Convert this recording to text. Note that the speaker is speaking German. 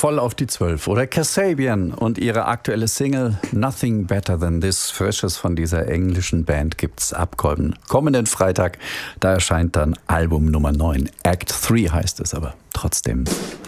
voll auf die 12. Oder Kasabian und ihre aktuelle Single Nothing Better Than This. Frisches von dieser englischen Band gibt's ab kommenden Freitag. Da erscheint dann Album Nummer 9. Act 3 heißt es aber trotzdem.